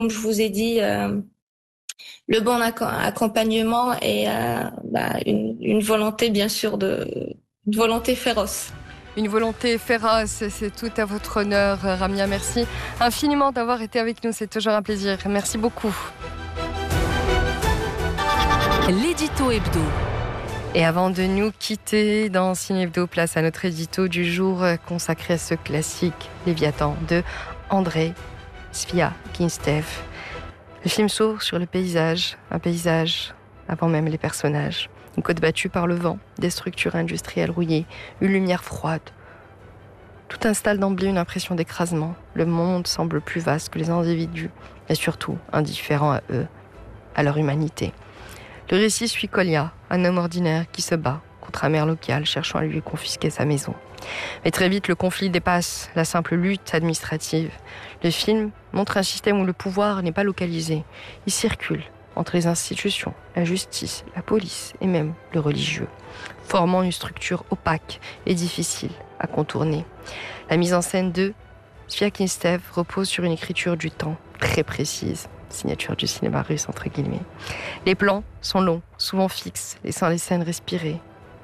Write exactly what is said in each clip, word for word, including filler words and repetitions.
comme je vous ai dit, euh, le bon acc- accompagnement et euh, bah, une, une volonté, bien sûr, de, une volonté féroce. Une volonté féroce, c'est tout à votre honneur, Ramia. Merci infiniment d'avoir été avec nous, c'est toujours un plaisir. Merci beaucoup. L'édito hebdo. Et avant de nous quitter dans Ciné Hebdo, place à notre édito du jour consacré à ce classique Léviathan de Andrei Sviagintsev. Le film s'ouvre sur le paysage, un paysage avant même les personnages. Une côte battue par le vent, des structures industrielles rouillées, une lumière froide. Tout installe d'emblée une impression d'écrasement. Le monde semble plus vaste que les individus, et surtout indifférent à eux, à leur humanité. Le récit suit Kolya, un homme ordinaire qui se bat contre un maire local cherchant à lui confisquer sa maison. Mais très vite, le conflit dépasse la simple lutte administrative. Le film montre un système où le pouvoir n'est pas localisé. Il circule entre les institutions, la justice, la police et même le religieux, formant une structure opaque et difficile à contourner. La mise en scène de Sviagintsev repose sur une écriture du temps très précise, signature du cinéma russe entre guillemets. Les plans sont longs, souvent fixes, laissant les scènes respirer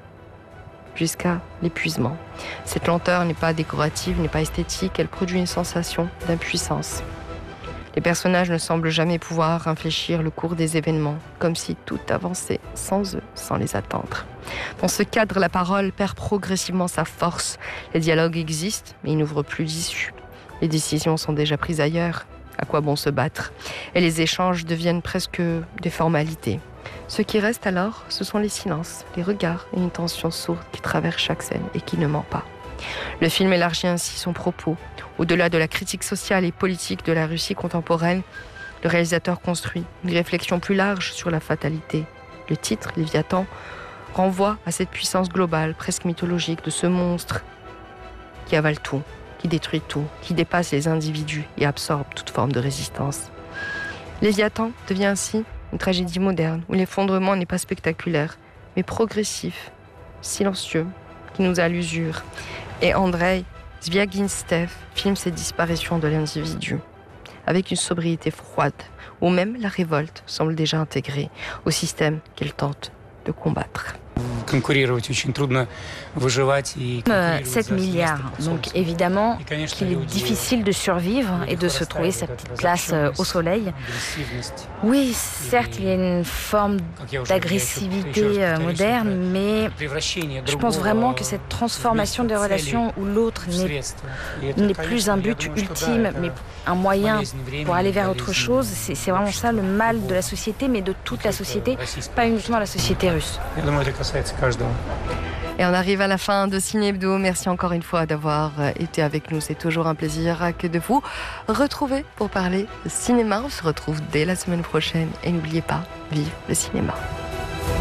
jusqu'à l'épuisement. Cette lenteur n'est pas décorative, n'est pas esthétique, elle produit une sensation d'impuissance. Les personnages ne semblent jamais pouvoir infléchir le cours des événements, comme si tout avançait sans eux, sans les attendre. Dans ce cadre, la parole perd progressivement sa force. Les dialogues existent, mais ils n'ouvrent plus d'issue. Les décisions sont déjà prises ailleurs. À quoi bon se battre ? Et les échanges deviennent presque des formalités. Ce qui reste alors, ce sont les silences, les regards et une tension sourde qui traverse chaque scène et qui ne ment pas. Le film élargit ainsi son propos. Au-delà de la critique sociale et politique de la Russie contemporaine, le réalisateur construit une réflexion plus large sur la fatalité. Le titre, Léviathan, renvoie à cette puissance globale, presque mythologique, de ce monstre qui avale tout, qui détruit tout, qui dépasse les individus et absorbe toute forme de résistance. Léviathan devient ainsi une tragédie moderne, où l'effondrement n'est pas spectaculaire, mais progressif, silencieux, qui nous a à l'usure. Et Andrei Sviagintsev filme cette disparition de l'individu, avec une sobriété froide, où même la révolte semble déjà intégrée au système qu'elle tente de combattre. sept milliards. Donc évidemment qu'il est difficile de survivre et de se trouver sa petite place au soleil. Oui, certes, il y a une forme d'agressivité moderne, mais je pense vraiment que cette transformation des relations où l'autre n'est, n'est plus un but ultime, mais un moyen pour aller vers autre chose, c'est, c'est vraiment ça le mal de la société, mais de toute la société, pas uniquement la société russe. Et on arrive à la fin de Ciné Hebdo. Merci encore une fois d'avoir été avec nous. C'est toujours un plaisir que de vous retrouver pour parler de cinéma. On se retrouve dès la semaine prochaine. Et n'oubliez pas, vive le cinéma.